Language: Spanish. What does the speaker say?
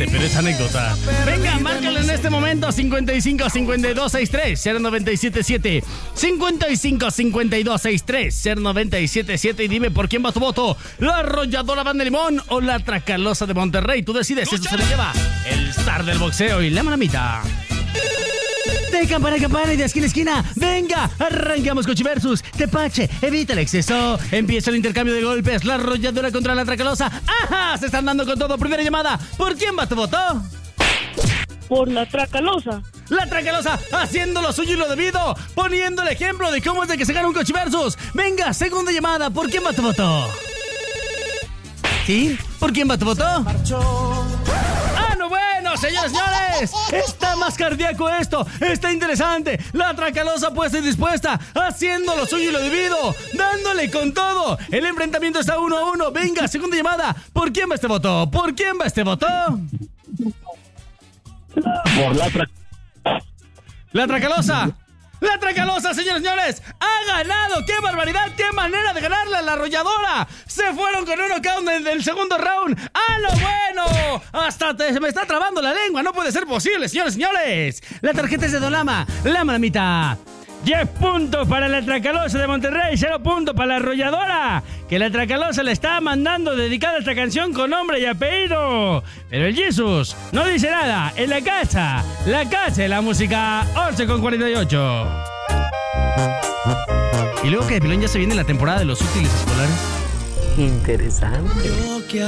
pero es anécdota. Venga, márcale en este momento 55 52 63 0977. 55 52 63 0977 y dime por quién va tu voto. ¿La Arrolladora Banda Limón o la Tracalosa de Monterrey? Tú decides. Eso se le lleva el star del boxeo y la Manamita. De campana a campana y de esquina a esquina. Venga, arrancamos con Chiversus. Tepache, evita el exceso. Empieza el intercambio de golpes. La Arrolladora contra la Tracalosa. ¡Ajá! Se están dando con todo. Primera llamada. ¿Por quién va tu voto? Por la Tracalosa. La Tracalosa haciendo lo suyo y lo debido. Poniendo el ejemplo de cómo es de que se gana un Cochiversus. Venga, segunda llamada. ¿Por quién va tu voto? ¿Sí? ¿Por quién va tu voto? ¡Ah, no, bueno, señores! Está más cardíaco esto. Está interesante. La Tracalosa puesta y dispuesta. Haciendo lo suyo y lo debido. Dándole con todo. El enfrentamiento está 1-1. Venga, segunda llamada. ¿Por quién va este voto? ¿Por quién va este voto? Por la La Tracalosa. La Tracalosa, señores, ha ganado. ¡Qué barbaridad! ¡Qué manera de ganarle a la Arrolladora! Se fueron con un knockout en el segundo round. ¡A lo bueno! Hasta se me está trabando la lengua. No puede ser posible, señores. La tarjeta es de Dolama. La Manamita. 10 puntos para la Tracalosa de Monterrey, 0 puntos para la Arrolladora, que la Tracalosa le está mandando dedicada esta canción con nombre y apellido. Pero el Jesus no dice nada. En la casa de la música, 11:48. Y luego que de pilón ya se viene la temporada de los útiles escolares. Interesante.